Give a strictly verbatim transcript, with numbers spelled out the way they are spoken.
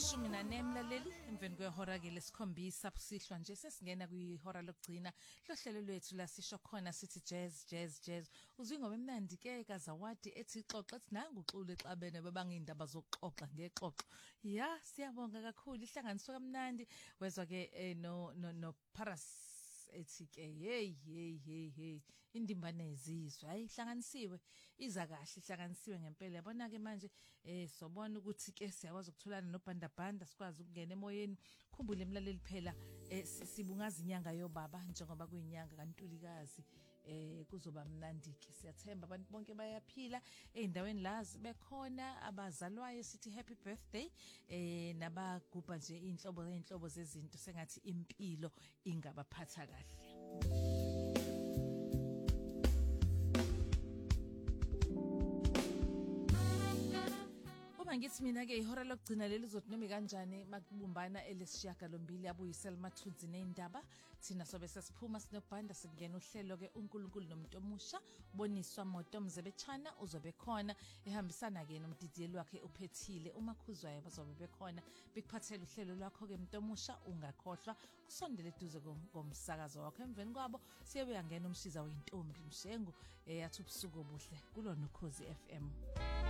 Ishumi nane mlaleli emveni kwehora ke lesikhombisa sihlwa nje sesingena kwihora lokugcina hlohlelo lwethu la sisho khona sithi jazz jazz jazz uzwingoba emnandi ke kaZawadi ethi xoxa ethi nangu uxule xabene babangindaba zokuxoxa ngexoxo ya siyabonga kakhulu ihlanganiso kamnandi wezwa ke eh, no no no Paras ethi ke hey hey hey hey indimbane ezizwe ayihlanganisiwe iza kahle ihlanganisiwe ngempela yabona ke manje eh sobona ukuthi ke siyakwazi ukutholana noBhanda Bhanda sikwazi ukungena emoyeni khumbule emlaleli phela eh, sibungaza inyanga yobaba njengoba kuyinyanga kaNtulikazi eh kuzoba mnandi ke siyathemba abantu bonke bayaphila eindaweni lazi bekhona abazalwayo sithi happy birthday eh nabagubha nje inhlobo zeinhlobo zezinto sengathi impilo ingabaphatha kahle. Ngithi mina ke ihora lokugcina leli zothi noma kanjani makubumbana elesishaka lombili abuyisela mathunzi neindaba thina sobe sesiphuma sinobhanda singena uhlelo ke uNkulunkulu nomuntu omusha boniswa moto mzebechana uzobe khona ehambisana ke nomdidiyeli wakhe uphethile umakhuzwayo bazobe bekhona bikuphathela uhlelo lwakho ke umuntu omusha ungakhohlwa kusondele eduze ngomsakazo wakho emveni kwabo siyebuya ngena umshiza wentombi mshengu eyathi ubusuku obuhle kulona Ukhozi F M.